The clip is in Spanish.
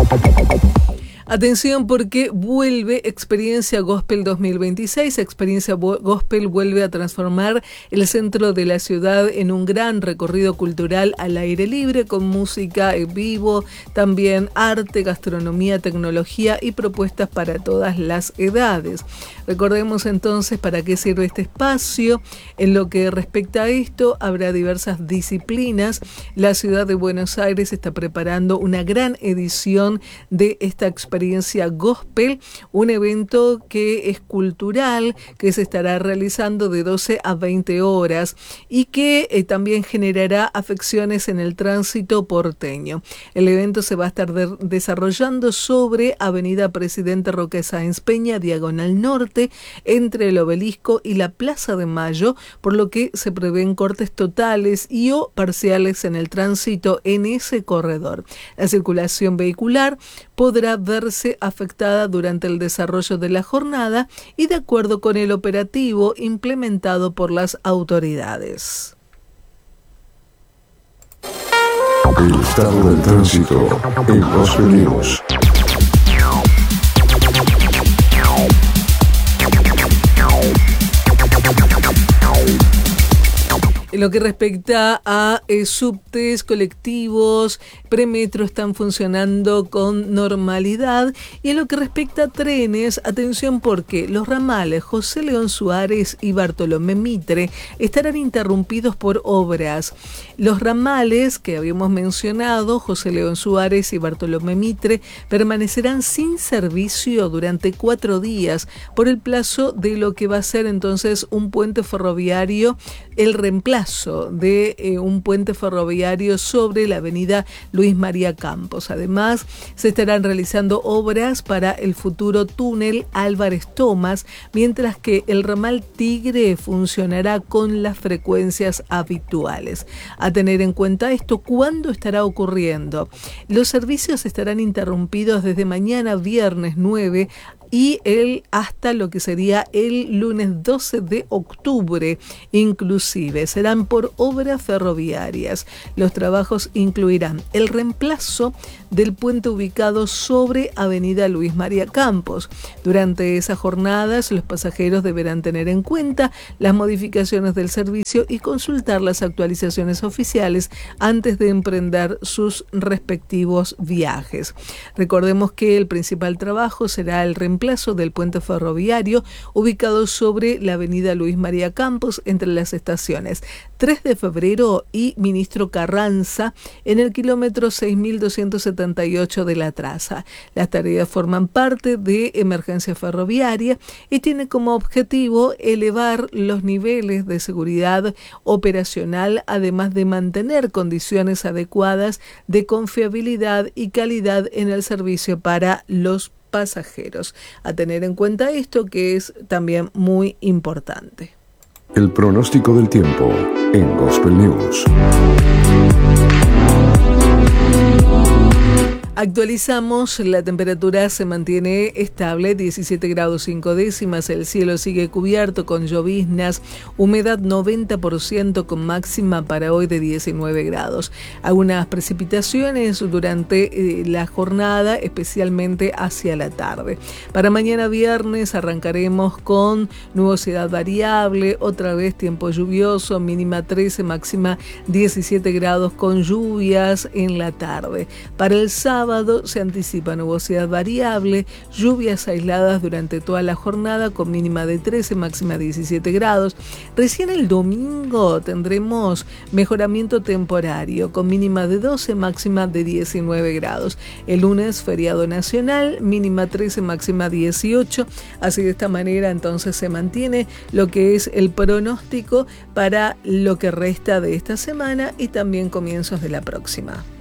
Atención porque vuelve Experiencia Gospel 2026. Experiencia Gospel vuelve a transformar el centro de la ciudad en un gran recorrido cultural al aire libre con música en vivo, también arte, gastronomía, tecnología y propuestas para todas las edades. Recordemos entonces para qué sirve este espacio. En lo que respecta a esto, habrá diversas disciplinas. La ciudad de Buenos Aires está preparando una gran edición de esta experiencia Gospel, un evento que es cultural, que se estará realizando de 12 a 20 horas y que también generará afecciones en el tránsito porteño. El evento se va a estar desarrollando sobre Avenida Presidente Roque Sáenz Peña, Diagonal Norte, entre el Obelisco y la Plaza de Mayo, por lo que se prevén cortes totales y o parciales en el tránsito en ese corredor. La circulación vehicular podrá verse afectada durante el desarrollo de la jornada y de acuerdo con el operativo implementado por las autoridades. El estado del tránsito en Gospel News. En lo que respecta a subtes, colectivos, premetro están funcionando con normalidad. Y en lo que respecta a trenes, atención porque los ramales José León Suárez y Bartolomé Mitre estarán interrumpidos por obras. Los ramales que habíamos mencionado, José León Suárez y Bartolomé Mitre, permanecerán sin servicio durante 4 días por el plazo de lo que va a ser entonces un puente ferroviario, el reemplazo de un puente ferroviario sobre la avenida Luis María Campos. Además, se estarán realizando obras para el futuro túnel Álvarez Thomas, mientras que el ramal Tigre funcionará con las frecuencias habituales. A tener en cuenta esto, ¿cuándo estará ocurriendo? Los servicios estarán interrumpidos desde mañana viernes 9 y hasta lo que sería el lunes 12 de octubre inclusive. Serán por obras ferroviarias. Los trabajos incluirán el reemplazo del puente ubicado sobre Avenida Luis María Campos. Durante esas jornadas, los pasajeros deberán tener en cuenta las modificaciones del servicio y consultar las actualizaciones oficiales antes de emprender sus respectivos viajes. Recordemos que el principal trabajo será el reemplazo del puente ferroviario ubicado sobre la avenida Luis María Campos entre las estaciones 3 de febrero y Ministro Carranza en el kilómetro 6278 de la traza. Las tareas forman parte de emergencia ferroviaria y tiene como objetivo elevar los niveles de seguridad operacional, además de mantener condiciones adecuadas de confiabilidad y calidad en el servicio para los pasajeros. A tener en cuenta esto que es también muy importante. El pronóstico del tiempo en Gospel News. Actualizamos, la temperatura se mantiene estable, 17 grados 5 décimas, el cielo sigue cubierto con lloviznas, humedad 90% con máxima para hoy de 19 grados. Algunas precipitaciones durante la jornada, especialmente hacia la tarde. Para mañana viernes arrancaremos con nubosidad variable, otra vez tiempo lluvioso, mínima 13, máxima 17 grados con lluvias en la tarde. Para el sábado se anticipa nubosidad variable, lluvias aisladas durante toda la jornada con mínima de 13, máxima 17 grados. Recién el domingo tendremos mejoramiento temporario con mínima de 12, máxima de 19 grados. El lunes feriado nacional, mínima 13, máxima 18. Así de esta manera entonces se mantiene lo que es el pronóstico para lo que resta de esta semana y también comienzos de la próxima.